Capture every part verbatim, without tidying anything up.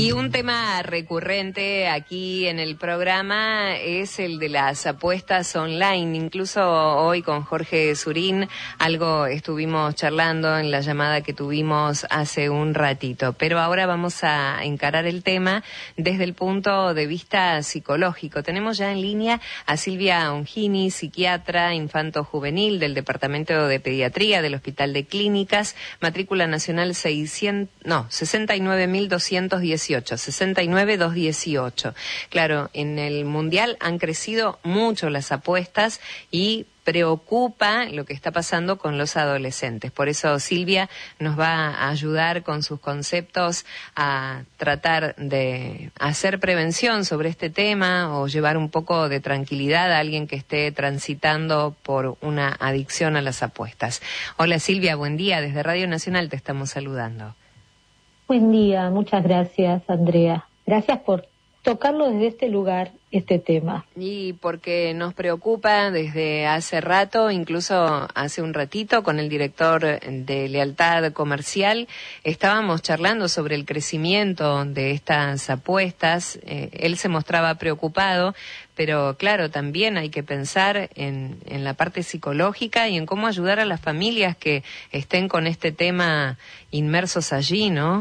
Y un tema recurrente aquí en el programa es el de las apuestas online. Incluso hoy con Jorge Surín algo estuvimos charlando en la llamada que tuvimos hace un ratito. Pero ahora vamos a encarar el tema desde el punto de vista psicológico. Tenemos ya en línea a Silvia Ongini, psiquiatra infanto-juvenil del Departamento de Pediatría del Hospital de Clínicas, matrícula nacional seiscientos, no, sesenta y nueve mil doscientos dieciocho. sesenta y nueve mil doscientos dieciocho. Claro, en el Mundial han crecido mucho las apuestas y preocupa lo que está pasando con los adolescentes. Por eso Silvia nos va a ayudar con sus conceptos a tratar de hacer prevención sobre este tema o llevar un poco de tranquilidad a alguien que esté transitando por una adicción a las apuestas. Hola Silvia, buen día. Desde Radio Nacional te estamos saludando. Buen día, muchas gracias, Andrea. Gracias por tocarlo desde este lugar, este tema. Y porque nos preocupa desde hace rato, incluso hace un ratito, con el director de Lealtad Comercial, estábamos charlando sobre el crecimiento de estas apuestas. Eh, él se mostraba preocupado, pero claro, también hay que pensar en, en la parte psicológica y en cómo ayudar a las familias que estén con este tema inmersos allí, ¿no?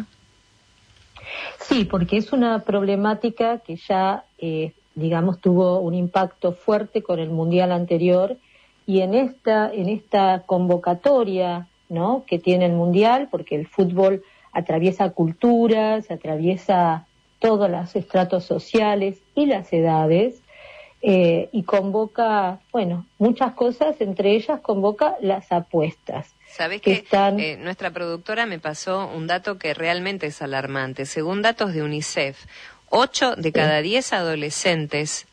Sí, porque es una problemática que ya, eh, digamos, tuvo un impacto fuerte con el Mundial anterior y en esta, en esta convocatoria, ¿no?, que tiene el Mundial, porque el fútbol atraviesa culturas, atraviesa todos los estratos sociales y las edades, eh, y convoca, bueno, muchas cosas, entre ellas convoca las apuestas. ¿Sabés que están... eh, nuestra productora me pasó un dato que realmente es alarmante? Según datos de UNICEF, ocho de cada diez adolescentes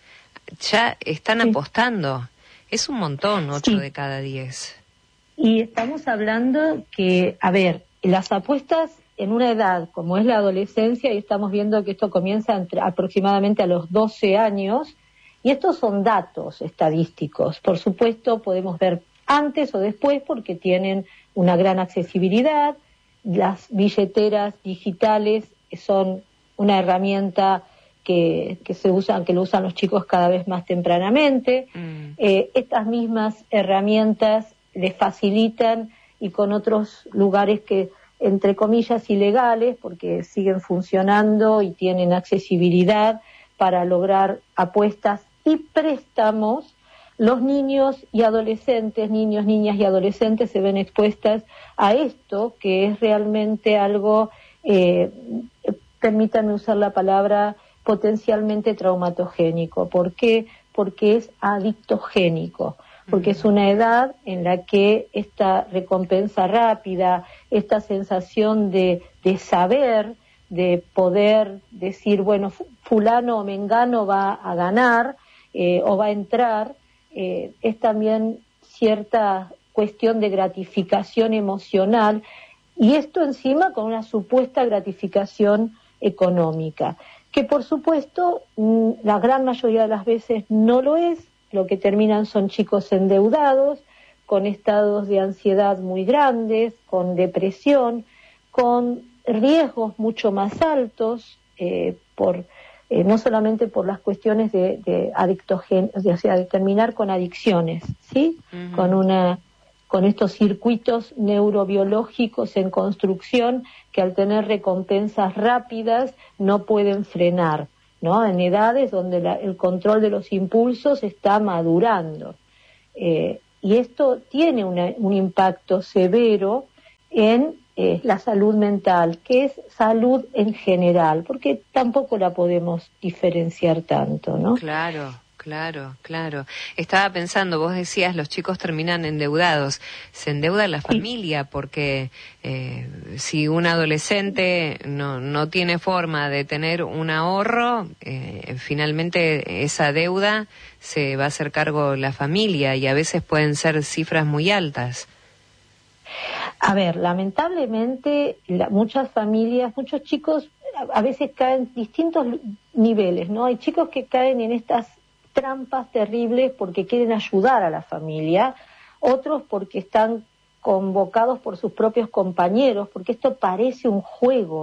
ya están sí. apostando. Es un montón, ocho sí. de cada diez. Y estamos hablando que, a ver, las apuestas en una edad como es la adolescencia, y estamos viendo que esto comienza entre, aproximadamente a los doce años, y estos son datos estadísticos. Por supuesto, podemos ver antes o después porque tienen una gran accesibilidad. Las billeteras digitales son una herramienta que, que se usan, que lo usan los chicos cada vez más tempranamente. Mm. Eh, estas mismas herramientas les facilitan, y con otros lugares que, entre comillas, ilegales, porque siguen funcionando y tienen accesibilidad para lograr apuestas y préstamos. Los niños y adolescentes, niños, niñas y adolescentes se ven expuestas a esto, que es realmente algo, eh, permítanme usar la palabra, potencialmente traumatogénico. ¿Por qué? Porque es adictogénico, porque es una edad en la que esta recompensa rápida, esta sensación de, de saber, de poder decir, bueno, fulano o mengano va a ganar eh, o va a entrar, Eh, es también cierta cuestión de gratificación emocional, y esto encima con una supuesta gratificación económica, que por supuesto la gran mayoría de las veces no lo es. Lo que terminan son chicos endeudados, con estados de ansiedad muy grandes, con depresión, con riesgos mucho más altos, eh, por Eh, no solamente por las cuestiones de, de adictogen, o sea, de terminar con adicciones, ¿sí? Uh-huh. Con una, con estos circuitos neurobiológicos en construcción que al tener recompensas rápidas no pueden frenar, ¿no? En edades donde la, el control de los impulsos está madurando. Eh, y esto tiene una, un impacto severo en Eh, la salud mental, que es salud en general, porque tampoco la podemos diferenciar tanto, ¿no? Claro, claro, claro. Estaba pensando, vos decías, los chicos terminan endeudados. Se endeuda la familia, sí. porque eh, si un adolescente no, no tiene forma de tener un ahorro, eh, finalmente esa deuda se va a hacer cargo la familia, y a veces pueden ser cifras muy altas. A ver, lamentablemente la, muchas familias, muchos chicos a, a veces caen en distintos niveles, ¿no? Hay chicos que caen en estas trampas terribles porque quieren ayudar a la familia, otros porque están convocados por sus propios compañeros, porque esto parece un juego,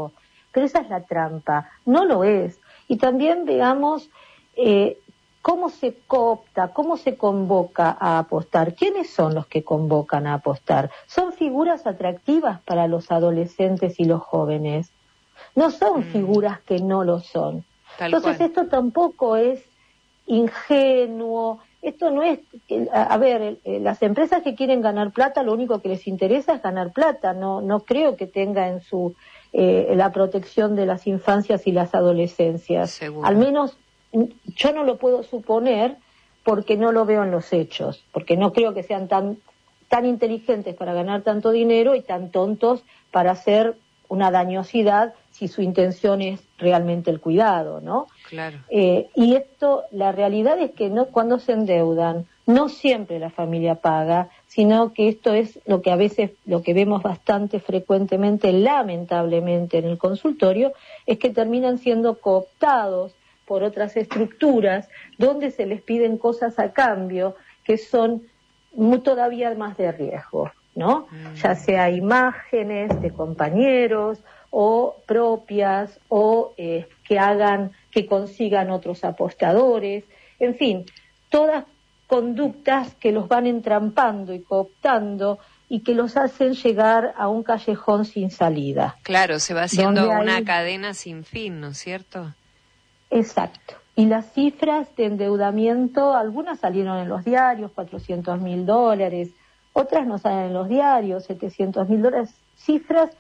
pero esa es la trampa, no lo es. Y también veamos eh, cómo se coopta, cómo se convoca a apostar. ¿Quiénes son los que convocan a apostar? Son figuras atractivas para los adolescentes y los jóvenes. No son mm. figuras que no lo son. Tal Entonces cual. Esto tampoco es ingenuo. Esto no es, a ver, las empresas que quieren ganar plata, lo único que les interesa es ganar plata. No, no creo que tenga en su eh, la protección de las infancias y las adolescencias. Seguro. Al menos yo no lo puedo suponer porque no lo veo en los hechos, porque no creo que sean tan tan inteligentes para ganar tanto dinero y tan tontos para hacer una dañosidad si su intención es realmente el cuidado, ¿no? Claro. Eh, y esto, la realidad es que no, cuando se endeudan, no siempre la familia paga, sino que esto es lo que a veces, lo que vemos bastante frecuentemente, lamentablemente en el consultorio, es que terminan siendo cooptados por otras estructuras donde se les piden cosas a cambio que son muy, todavía más de riesgo, ¿no? Mm. Ya sea imágenes de compañeros o propias o eh, que hagan, que consigan otros apostadores, en fin, todas conductas que los van entrampando y cooptando y que los hacen llegar a un callejón sin salida. Claro, se va haciendo una hay... cadena sin fin, ¿no es cierto? Exacto. Y las cifras de endeudamiento, algunas salieron en los diarios, cuatrocientos mil dólares, otras no salen en los diarios, setecientos mil dólares, cifras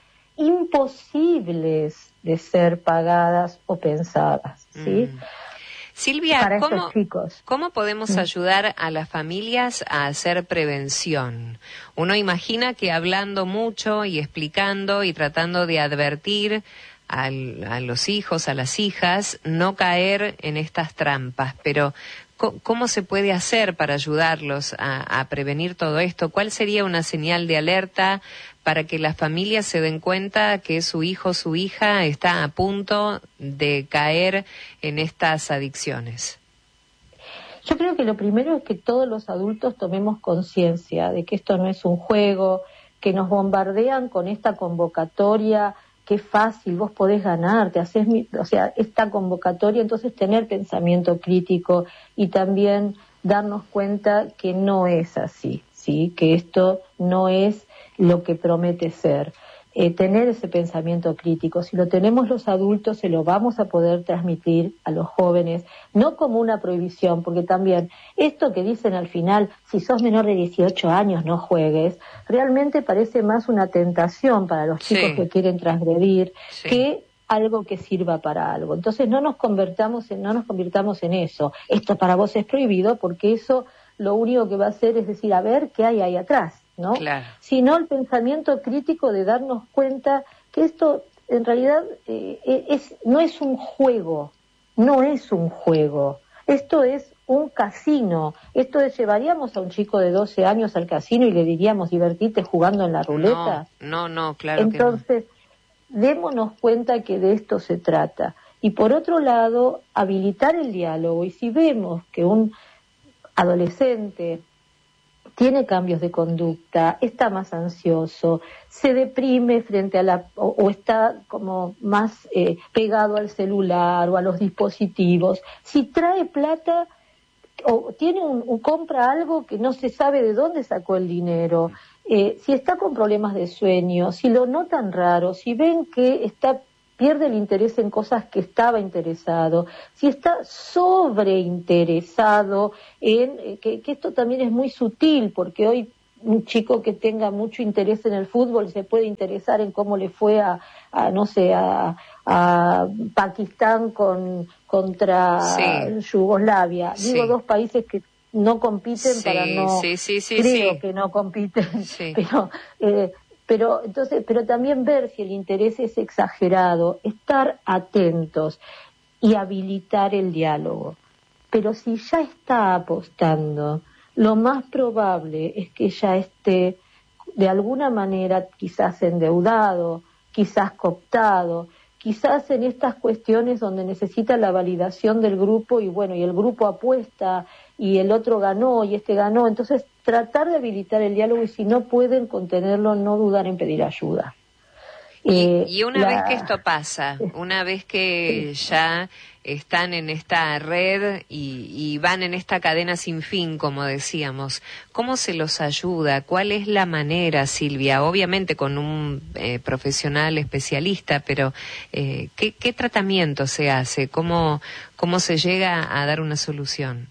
imposibles de ser pagadas o pensadas, ¿sí? Mm. Silvia, ¿cómo, ¿cómo podemos ayudar a las familias a hacer prevención? Uno imagina que hablando mucho y explicando y tratando de advertir al, a los hijos, a las hijas, no caer en estas trampas, pero ¿cómo se puede hacer para ayudarlos a, a prevenir todo esto? ¿Cuál sería una señal de alerta para que las familias se den cuenta que su hijo o su hija está a punto de caer en estas adicciones? Yo creo que lo primero es que todos los adultos tomemos conciencia de que esto no es un juego, que nos bombardean con esta convocatoria. Qué fácil, vos podés ganar, te haces, o sea, esta convocatoria, entonces tener pensamiento crítico y también darnos cuenta que no es así, ¿sí? Que esto no es lo que promete ser. Eh, tener ese pensamiento crítico, si lo tenemos los adultos, se lo vamos a poder transmitir a los jóvenes, no como una prohibición, porque también esto que dicen al final, si sos menor de dieciocho años no juegues, realmente parece más una tentación para los chicos sí. que quieren transgredir, sí. que algo que sirva para algo. Entonces no nos convertamos en, no nos convirtamos en eso, esto para vos es prohibido, porque eso lo único que va a hacer es decir, a ver qué hay ahí atrás, ¿no? Claro. Sino el pensamiento crítico de darnos cuenta que esto en realidad eh, es, no es un juego, no es un juego, esto es un casino, esto es, llevaríamos a un chico de doce años al casino y le diríamos divertite jugando en la ruleta. No, no, no, claro. Entonces, que no. Démonos cuenta que de esto se trata. Y por otro lado, habilitar el diálogo, y si vemos que un adolescente tiene cambios de conducta, está más ansioso, se deprime frente a la, o, o está como más eh, pegado al celular o a los dispositivos, si trae plata o tiene un, un compra algo que no se sabe de dónde sacó el dinero, eh, si está con problemas de sueño, si lo notan raro, si ven que está pierde el interés en cosas que estaba interesado, si está sobreinteresado en, que, que esto también es muy sutil, porque hoy un chico que tenga mucho interés en el fútbol se puede interesar en cómo le fue a, a no sé, a, a Pakistán con, contra sí. Yugoslavia. Sí. Digo dos países que no compiten sí, para no, sí, sí, sí, creo sí. que no compiten, sí. pero... Eh, Pero entonces, pero también ver si el interés es exagerado, estar atentos y habilitar el diálogo. Pero si ya está apostando, lo más probable es que ya esté de alguna manera quizás endeudado, quizás cooptado, quizás en estas cuestiones donde necesita la validación del grupo y bueno, y el grupo apuesta y el otro ganó y este ganó, entonces tratar de habilitar el diálogo y si no pueden contenerlo, no dudar en pedir ayuda. Eh, y, y una la... vez que esto pasa, una vez que ya están en esta red y, y van en esta cadena sin fin, como decíamos, ¿cómo se los ayuda? ¿Cuál es la manera, Silvia? Obviamente con un eh, profesional especialista, pero eh, ¿qué, qué tratamiento se hace? ¿Cómo, cómo se llega a dar una solución?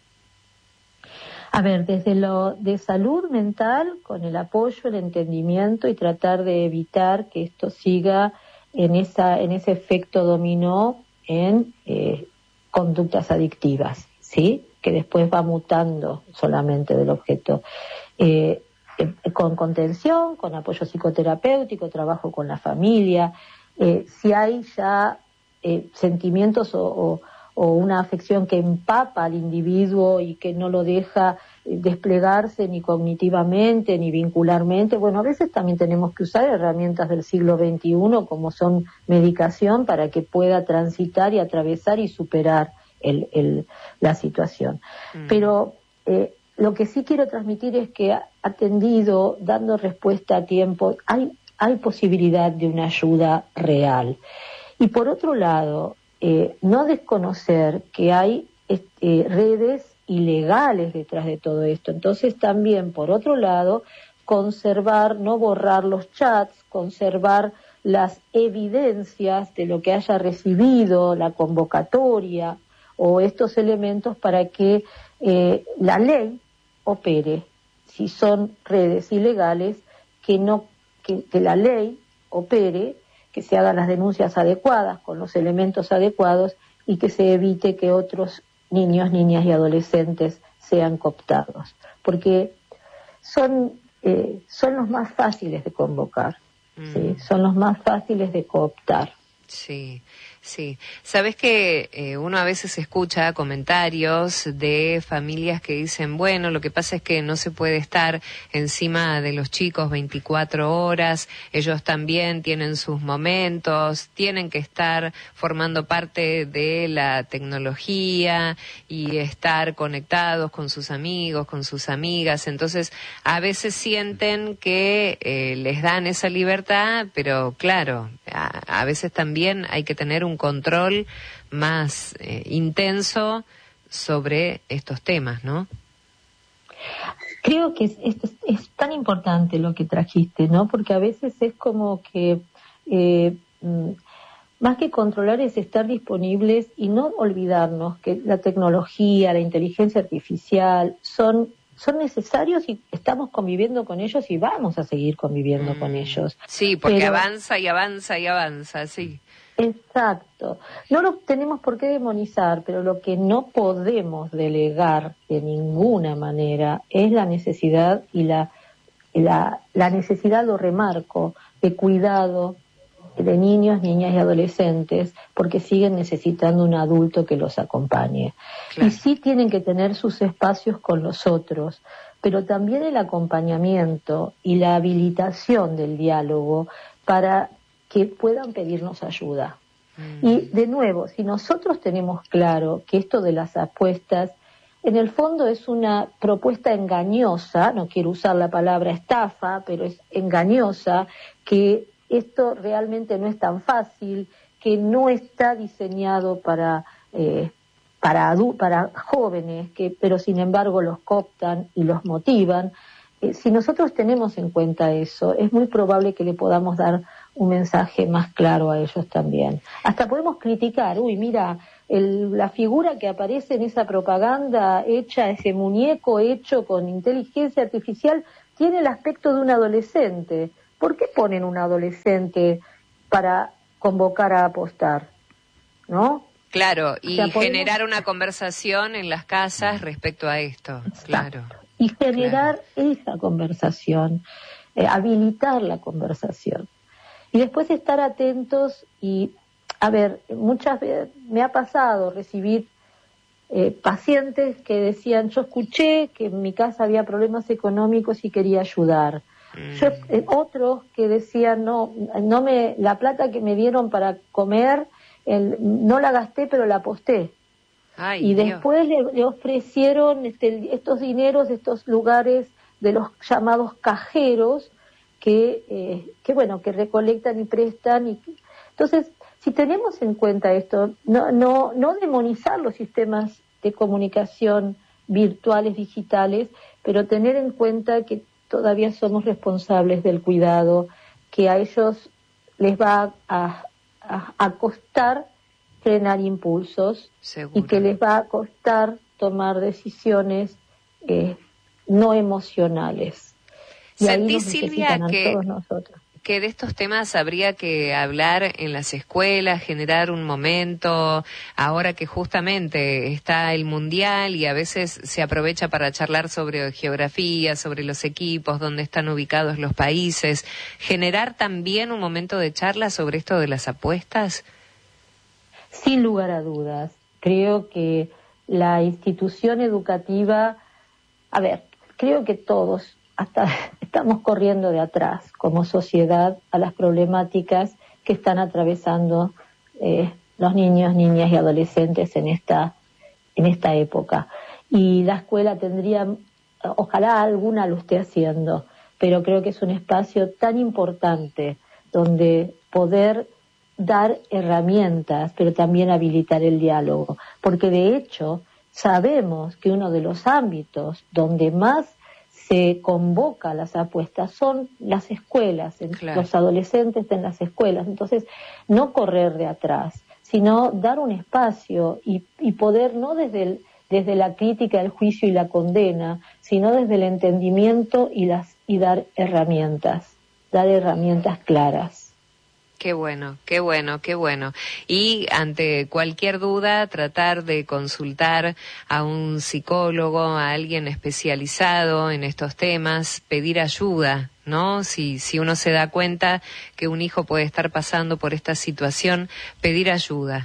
A ver, desde lo de salud mental, con el apoyo, el entendimiento y tratar de evitar que esto siga en esa en ese efecto dominó en eh, conductas adictivas, ¿sí? Que después va mutando solamente del objeto. Eh, eh, con contención, con apoyo psicoterapéutico, trabajo con la familia. Eh, si hay ya eh, sentimientos o, o o una afección que empapa al individuo y que no lo deja desplegarse ni cognitivamente ni vincularmente, bueno, a veces también tenemos que usar herramientas del siglo veintiuno como son medicación para que pueda transitar y atravesar y superar el, el, la situación. Mm. Pero eh, lo que sí quiero transmitir es que atendido, dando respuesta a tiempo, hay, hay posibilidad de una ayuda real. Y por otro lado, Eh, no desconocer que hay este, redes ilegales detrás de todo esto. Entonces también, por otro lado, conservar, no borrar los chats, conservar las evidencias de lo que haya recibido, la convocatoria o estos elementos para que eh, la ley opere. Si son redes ilegales, que, no, que, que la ley opere, que se hagan las denuncias adecuadas, con los elementos adecuados y que se evite que otros niños, niñas y adolescentes sean cooptados. Porque son, eh, son los más fáciles de convocar, mm. ¿sí? Son los más fáciles de cooptar. Sí, sí. Sabes que eh, uno a veces escucha comentarios de familias que dicen, bueno, lo que pasa es que no se puede estar encima de los chicos veinticuatro horas, ellos también tienen sus momentos, tienen que estar formando parte de la tecnología y estar conectados con sus amigos, con sus amigas. Entonces, a veces sienten que eh, les dan esa libertad, pero claro, a, a veces también hay que tener un control más eh, intenso sobre estos temas, ¿no? Creo que es, es, es tan importante lo que trajiste, ¿no? Porque a veces es como que eh, más que controlar es estar disponibles y no olvidarnos que la tecnología, la inteligencia artificial son son necesarios y estamos conviviendo con ellos y vamos a seguir conviviendo mm, con ellos. Sí, porque Pero, avanza y avanza y avanza, sí. Exacto. No lo tenemos por qué demonizar, pero lo que no podemos delegar de ninguna manera es la necesidad y la, la, la necesidad, lo remarco, de cuidado de niños, niñas y adolescentes, porque siguen necesitando un adulto que los acompañe. Claro. Y sí tienen que tener sus espacios con los otros, pero también el acompañamiento y la habilitación del diálogo para que puedan pedirnos ayuda. Mm. Y de nuevo, si nosotros tenemos claro que esto de las apuestas en el fondo es una propuesta engañosa, no quiero usar la palabra estafa, pero es engañosa, que esto realmente no es tan fácil, que no está diseñado para eh, para, adu- para jóvenes, que pero sin embargo los cooptan y los motivan. Eh, si nosotros tenemos en cuenta eso, es muy probable que le podamos dar un mensaje más claro a ellos también. Hasta podemos criticar, uy, mira, el, la figura que aparece en esa propaganda hecha, ese muñeco hecho con inteligencia artificial, tiene el aspecto de un adolescente. ¿Por qué ponen un adolescente para convocar a apostar? ¿No? Claro, y o sea, podemos... generar una conversación en las casas respecto a esto. Exacto. Claro. Y generar claro. esa conversación, eh, habilitar la conversación. Y después estar atentos y, a ver, muchas veces me ha pasado recibir eh, pacientes que decían, yo escuché que en mi casa había problemas económicos y quería ayudar. Mm. Yo, eh, otros que decían, no, no me, la plata que me dieron para comer, el, no la gasté, pero la aposté. Ay, y Dios. Después le, le ofrecieron este, estos dineros de estos lugares de los llamados cajeros, que, eh, que bueno, que recolectan y prestan. Y, entonces, si tenemos en cuenta esto, no, no, no demonizar los sistemas de comunicación virtuales, digitales, pero tener en cuenta que todavía somos responsables del cuidado, que a ellos les va a, a, a costar frenar impulsos. Seguro. Y que les va a costar tomar decisiones eh, no emocionales. Y ¿Sentís, Silvia, que, que de estos temas habría que hablar en las escuelas, generar un momento, ahora que justamente está el Mundial y a veces se aprovecha para charlar sobre geografía, sobre los equipos, dónde están ubicados los países, generar también un momento de charla sobre esto de las apuestas? Sin lugar a dudas. Creo que la institución educativa, a ver, creo que todos hasta estamos corriendo de atrás como sociedad a las problemáticas que están atravesando eh, los niños, niñas y adolescentes en esta en esta época. Y la escuela tendría, ojalá alguna lo esté haciendo, pero creo que es un espacio tan importante donde poder dar herramientas, pero también habilitar el diálogo, porque de hecho sabemos que uno de los ámbitos donde más se convoca las apuestas son las escuelas, en, claro. Los adolescentes en las escuelas. Entonces, no correr de atrás, sino dar un espacio y, y poder, no desde, el, desde la crítica, el juicio y la condena, sino desde el entendimiento y, las, y dar herramientas, dar herramientas claras. Qué bueno, qué bueno, qué bueno. Y ante cualquier duda, tratar de consultar a un psicólogo, a alguien especializado en estos temas, pedir ayuda, ¿no? Si, si uno se da cuenta que un hijo puede estar pasando por esta situación, pedir ayuda.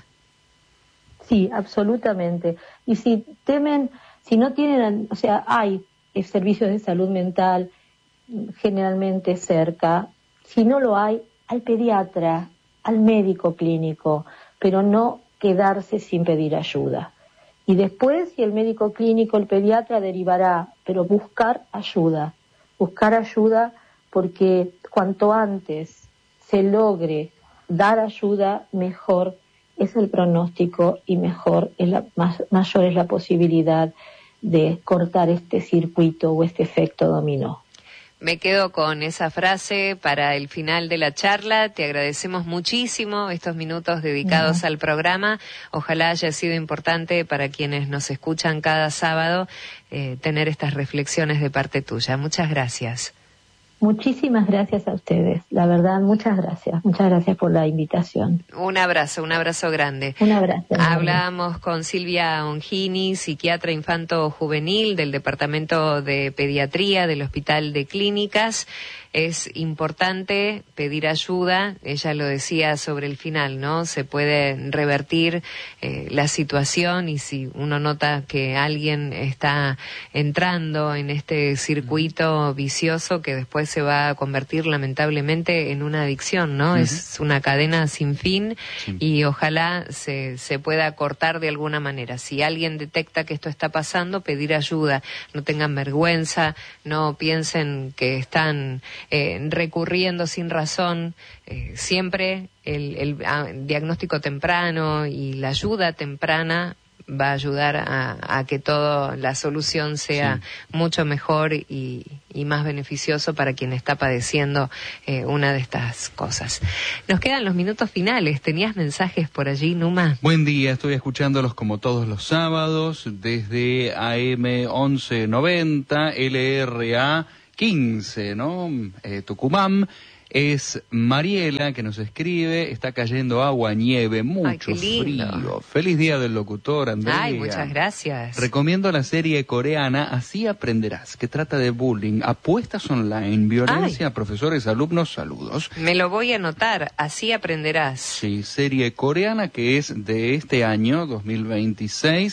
Sí, absolutamente. Y si temen, si no tienen, o sea, hay servicios de salud mental generalmente cerca, si no lo hay, al pediatra, al médico clínico, pero no quedarse sin pedir ayuda. Y después, si el médico clínico, el pediatra derivará, pero buscar ayuda, buscar ayuda porque cuanto antes se logre dar ayuda, mejor es el pronóstico y mejor es la, más, mayor es la posibilidad de cortar este circuito o este efecto dominó. Me quedo con esa frase para el final de la charla. Te agradecemos muchísimo estos minutos dedicados uh-huh. al programa. Ojalá haya sido importante para quienes nos escuchan cada sábado eh, tener estas reflexiones de parte tuya. Muchas gracias. Muchísimas gracias a ustedes, la verdad, muchas gracias, muchas gracias por la invitación. Un abrazo, un abrazo grande. Un abrazo. Hablábamos con Silvia Ongini, psiquiatra infanto-juvenil del Departamento de Pediatría del Hospital de Clínicas. Es importante pedir ayuda, ella lo decía sobre el final, ¿no? Se puede revertir eh, la situación y si uno nota que alguien está entrando en este circuito vicioso que después se va a convertir lamentablemente en una adicción, ¿no? Uh-huh. Es una cadena sin fin sí. y ojalá se, se pueda cortar de alguna manera. Si alguien detecta que esto está pasando, pedir ayuda, no tengan vergüenza, no piensen que están Eh, recurriendo sin razón, eh, siempre el, el a, diagnóstico temprano y la ayuda temprana va a ayudar a, a que toda la solución sea sí. mucho mejor y, y más beneficioso para quien está padeciendo eh, una de estas cosas. Nos quedan los minutos finales. ¿Tenías mensajes por allí, Numa? Buen día, estoy escuchándolos como todos los sábados desde A M once noventa, L R A quince, ¿no? Eh, Tucumán. Es Mariela que nos escribe, está cayendo agua, nieve, mucho Ay, frío. Feliz día del locutor, Andrea. Ay, muchas gracias. Recomiendo la serie coreana Así Aprenderás, que trata de bullying, apuestas online, violencia Ay. a profesores, alumnos, saludos. Me lo voy a anotar, Así Aprenderás. Sí, serie coreana que es de este año, dos mil veintiséis.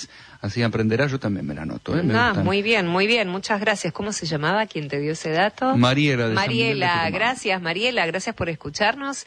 así aprenderá. Yo también me la anoto. ¿eh? Me Ah, gustan. muy bien, muy bien, muchas gracias. ¿Cómo se llamaba quien te dio ese dato? Mariela. De Mariela, gracias Mariela, gracias por escucharnos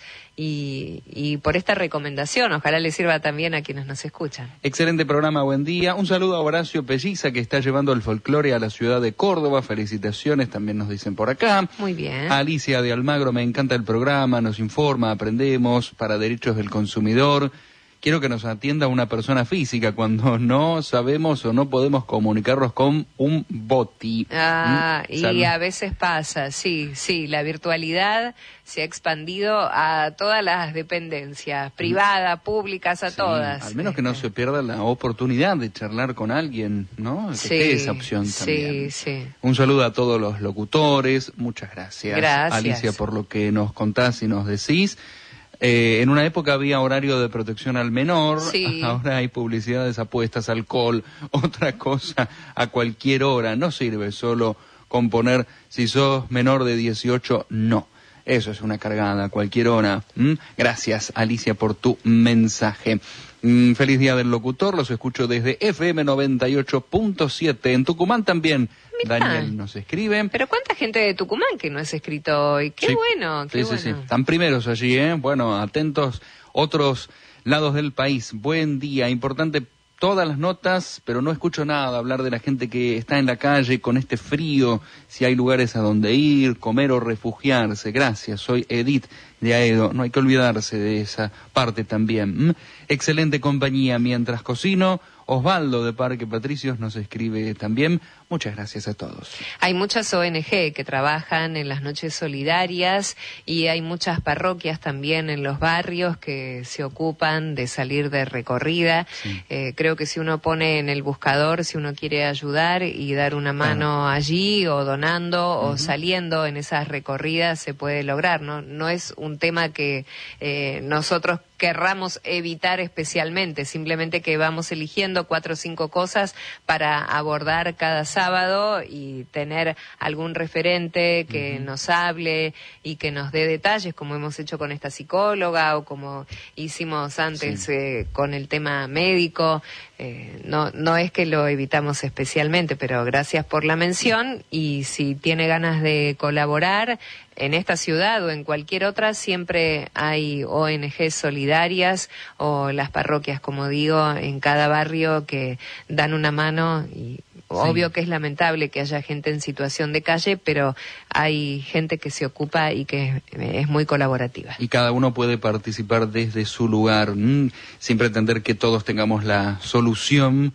y, y por esta recomendación. Ojalá le sirva también a quienes nos escuchan. Excelente programa, buen día. Un saludo a Horacio Pelliza, que está llevando el folclore a la ciudad de Córdoba. Felicitaciones, también nos dicen por acá. Muy bien. Alicia de Almagro, me encanta el programa, nos informa, aprendemos para derechos del consumidor. Quiero que nos atienda una persona física cuando no sabemos o no podemos comunicarnos con un boti. Ah, ¿Mm? y Salud. a veces pasa, sí, sí, la virtualidad se ha expandido a todas las dependencias, privadas, públicas, a Sí, todas. al menos que no se pierda la oportunidad de charlar con alguien, ¿no? Que Sí, esté esa opción sí, también. sí. Un saludo a todos los locutores, muchas gracias, Gracias. Alicia, por lo que nos contás y nos decís. Eh, en una época había horario de protección al menor, Sí. ahora hay publicidades, apuestas, alcohol, otra cosa a cualquier hora. No sirve solo con poner si sos menor de dieciocho, no. Eso es una cargada a cualquier hora. ¿Mm? Gracias, Alicia, por tu mensaje. Mm, feliz Día del Locutor, los escucho desde F M noventa y ocho punto siete. En Tucumán también. Mirá. Daniel nos escribe. Pero cuánta gente de Tucumán que no es escrito hoy. Qué Sí. bueno, qué sí, bueno. sí, sí. Están primeros allí, ¿eh? Bueno, atentos otros lados del país. Buen día. Importante todas las notas, pero no escucho nada hablar de la gente que está en la calle con este frío, si hay lugares a donde ir, comer o refugiarse. Gracias, soy Edith de Aedo. No hay que olvidarse de esa parte también. ¿Mm? Excelente compañía mientras cocino. Osvaldo de Parque Patricios nos escribe también. Muchas gracias a todos. Hay muchas O N Ge que trabajan en las noches solidarias y hay muchas parroquias también en los barrios que se ocupan de salir de recorrida. Sí. Eh, creo que si uno pone en el buscador, si uno quiere ayudar y dar una mano Claro. allí o donando Uh-huh. o saliendo en esas recorridas se puede lograr, ¿no? No es un tema que eh, nosotros querramos evitar especialmente, simplemente que vamos eligiendo cuatro o cinco cosas para abordar cada sábado y tener algún referente que Uh-huh. nos hable y que nos dé detalles, como hemos hecho con esta psicóloga o como hicimos antes Sí. eh, con el tema médico. Eh, no, no es que lo evitamos especialmente, pero gracias por la mención y si tiene ganas de colaborar en esta ciudad o en cualquier otra, siempre hay O N Ge solidarias o las parroquias, como digo, en cada barrio que dan una mano y obvio que es lamentable que haya gente en situación de calle, pero hay gente que se ocupa y que es muy colaborativa. Y cada uno puede participar desde su lugar, ¿m? sin pretender que todos tengamos la solución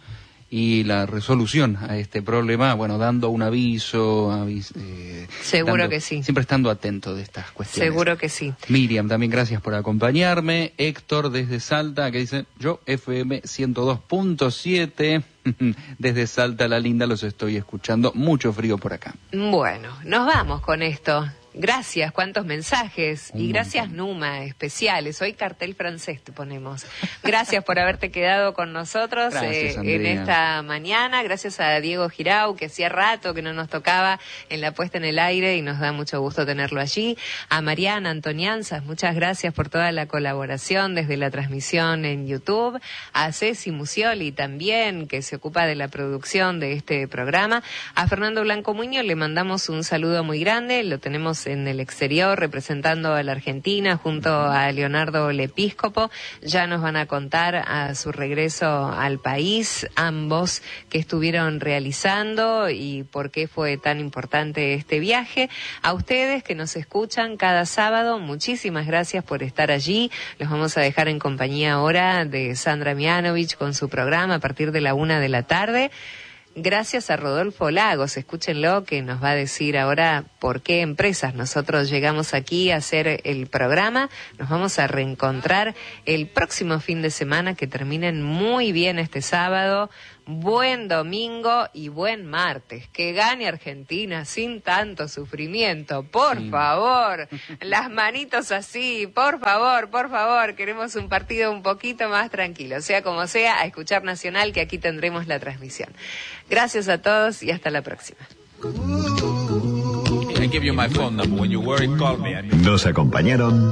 y la resolución a este problema, bueno, dando un aviso, avis, eh, Seguro dando, que sí. Siempre estando atento de estas cuestiones. Seguro que sí. Miriam, también gracias por acompañarme. Héctor desde Salta, que dice, yo F M ciento dos punto siete, desde Salta la Linda los estoy escuchando, mucho frío por acá. Bueno, nos vamos con esto. Gracias, cuántos mensajes. Un y gracias, montón. Numa, especiales. Hoy cartel francés te ponemos. Gracias por haberte quedado con nosotros Gracias, eh, Andrea. en esta mañana. Gracias a Diego Girau, que hacía rato que no nos tocaba en la puesta en el aire y nos da mucho gusto tenerlo allí. A Mariana Antonianzas, muchas gracias por toda la colaboración desde la transmisión en YouTube. A Ceci Musioli también, que se ocupa de la producción de este programa. A Fernando Blanco Muñoz le mandamos un saludo muy grande. Lo tenemos en el exterior representando a la Argentina junto a Leonardo Lepíscopo. Ya nos van a contar a su regreso al país ambos que estuvieron realizando y por qué fue tan importante este viaje. A ustedes que nos escuchan cada sábado, muchísimas gracias por estar allí. Los vamos a dejar en compañía ahora de Sandra Mianovich con su programa a partir de la una de la tarde. Gracias a Rodolfo Lagos, escúchenlo, que nos va a decir ahora por qué empresas nosotros llegamos aquí a hacer el programa. Nos vamos a reencontrar el próximo fin de semana, que terminen muy bien este sábado. Buen domingo y buen martes. Que gane Argentina sin tanto sufrimiento. Por Sí. favor, las manitos así, por favor, por favor. Queremos un partido un poquito más tranquilo. Sea como sea, a escuchar Nacional, que aquí tendremos la transmisión. Gracias a todos y hasta la próxima. I give you my phone number. When you worry, call me. I mean- Nos acompañaron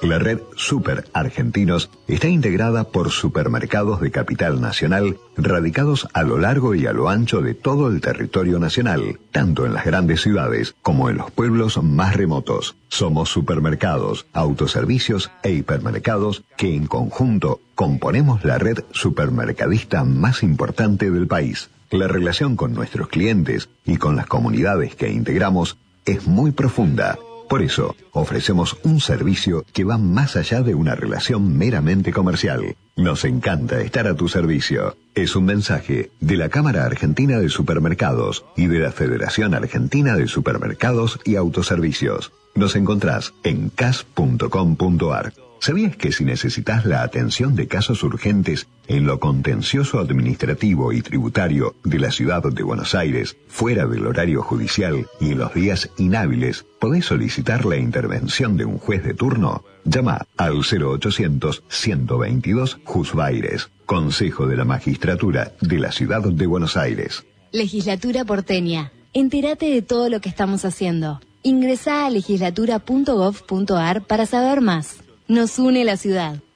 La red Super Argentinos está integrada por supermercados de capital nacional radicados a lo largo y a lo ancho de todo el territorio nacional, tanto en las grandes ciudades como en los pueblos más remotos. Somos supermercados, autoservicios e hipermercados que en conjunto componemos la red supermercadista más importante del país. La relación con nuestros clientes y con las comunidades que integramos es muy profunda. Por eso, ofrecemos un servicio que va más allá de una relación meramente comercial. Nos encanta estar a tu servicio. Es un mensaje de la Cámara Argentina de Supermercados y de la Federación Argentina de Supermercados y Autoservicios. Nos encontrás en c a s punto com punto a r. ¿Sabías que si necesitas la atención de casos urgentes en lo contencioso administrativo y tributario de la ciudad de Buenos Aires, fuera del horario judicial y en los días inhábiles, podés solicitar la intervención de un juez de turno? Llama al cero ochocientos, ciento veintidós, Juzbaires. Consejo de la Magistratura de la Ciudad de Buenos Aires. Legislatura porteña. Entérate de todo lo que estamos haciendo. Ingresá a legislatura punto gov punto a r para saber más. Nos une la ciudad.